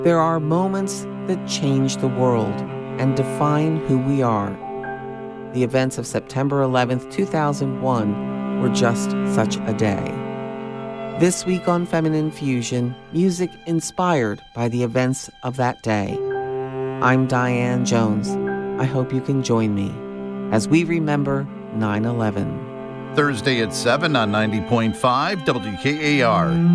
There are moments that change the world and define who we are. The events of September 11th, 2001 were just such a day. This week on Feminine Fusion, music inspired by the events of that day. I'm Diane Jones. I hope you can join me as we remember 9/11. Thursday at 7 on 90.5 WKAR.